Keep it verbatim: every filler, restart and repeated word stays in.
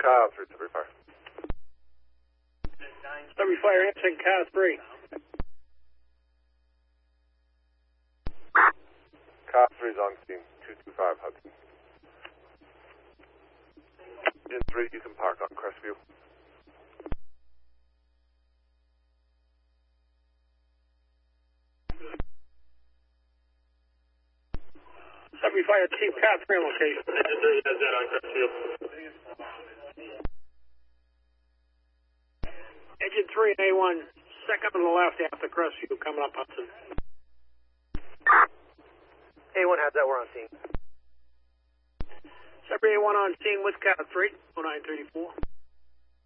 Car three, Sudbury Fire. Sudbury Fire, answering car three. Car three is on scene, two two five Hudson. Engine three, you can park on Crestview. Sudbury Fire, Chief, car three on location. Engine three has that on Crestview. Engine three and A one, second on the left after Crestview, coming up Hudson. A one has that, we're on scene. Sudbury A one on scene with car three, oh nine thirty-four.